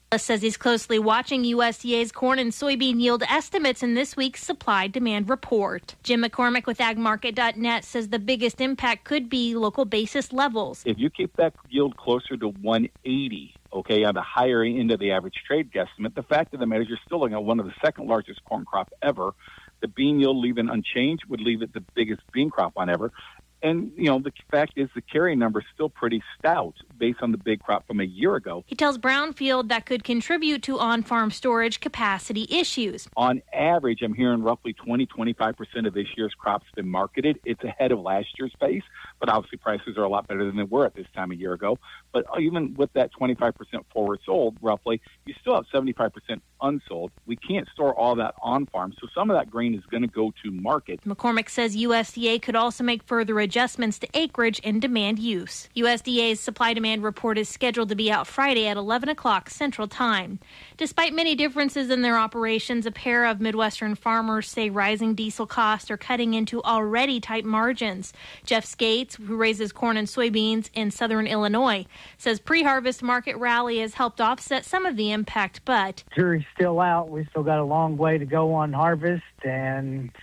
Says he's closely watching USDA's corn and soybean yield estimates in this week's supply-demand report. Jim McCormick with agmarket.net says the biggest impact could be local basis levels. If you keep that yield closer to 180, okay, on the higher end of the average trade guesstimate, the fact of the matter is you're still looking at one of the second largest corn crop ever. The bean yield leaving unchanged would leave it the biggest bean crop on ever. And, the fact is the carry number is still pretty stout based on the big crop from a year ago. He tells Brownfield that could contribute to on-farm storage capacity issues. On average, I'm hearing roughly 20-25% of this year's crop's been marketed. It's ahead of last year's pace, but obviously prices are a lot better than they were at this time a year ago. But even with that 25% forward sold, roughly, you still have 75% unsold. We can't store all that on farm, so some of that grain is going to go to market. McCormick says USDA could also make further adjustments to acreage and demand use. USDA's supply-demand report is scheduled to be out Friday at 11 o'clock Central Time. Despite many differences in their operations, a pair of Midwestern farmers say rising diesel costs are cutting into already tight margins. Jeff Skates, who raises corn and soybeans in southern Illinois, says pre-harvest market rally has helped offset some of the impact, but jury's still out. We still got a long way to go on harvest, and